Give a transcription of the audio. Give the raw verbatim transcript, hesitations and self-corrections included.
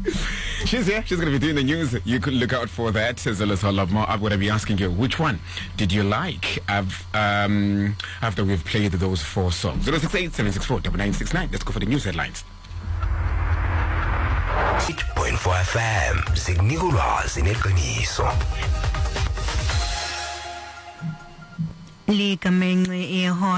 She's here. She's going to be doing the news. You could look out for that as well as a lot more. I'm going to be asking you, which one did you like um, after we've played those four songs? zero six eight, seven six four, nine nine six nine. Let's go for the news headlines. eight point four F M zikunika ulwazi neqiniso. Likamengce ehora